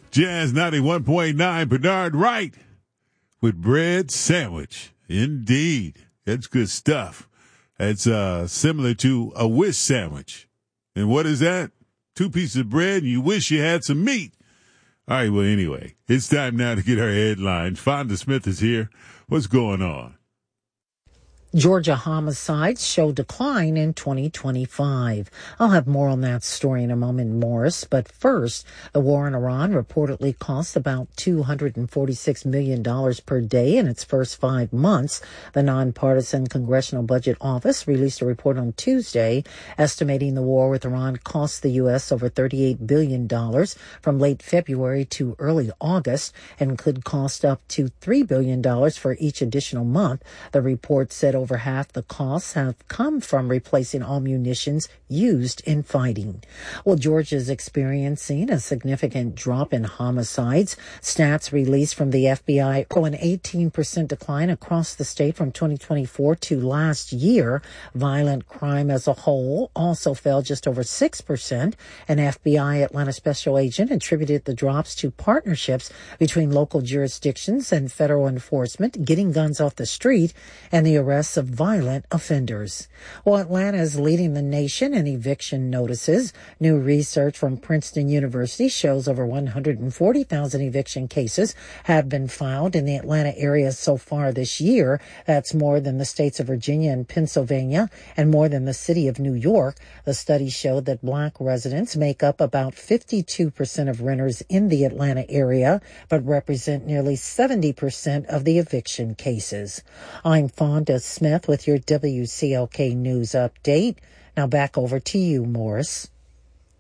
Jazz 91.9, Bernard Wright with bread sandwich. Indeed. That's good stuff. That's similar to a wish sandwich. And what is that? 2 pieces of bread and you wish you had some meat. All right, well, anyway, it's time now to get our headlines. Fonda Smith is here. What's going on? Georgia homicides show decline in 2025. I'll have more on that story in a moment, Morris. But first, the war in Iran reportedly cost about $246 million per day in its first 5 months. The nonpartisan Congressional Budget Office released a report on Tuesday estimating the war with Iran cost the U.S. over $38 billion from late February to early August and could cost up to $3 billion for each additional month. The report said over half the costs have come from replacing all munitions used in fighting. Well, Georgia is experiencing a significant drop in homicides. Stats released from the FBI show an 18% decline across the state from 2024 to last year. Violent crime as a whole also fell just over 6%. An FBI Atlanta special agent attributed the drops to partnerships between local jurisdictions and federal enforcement, getting guns off the street, and the arrests of violent offenders. Well, Atlanta is leading the nation in eviction notices. New research from Princeton University shows over 140,000 eviction cases have been filed in the Atlanta area so far this year. That's more than the states of Virginia and Pennsylvania and more than the city of New York. The study showed that Black residents make up about 52% of renters in the Atlanta area, but represent nearly 70% of the eviction cases. I'm Fonda Smith with your WCLK News Update. Now back over to you, Morris.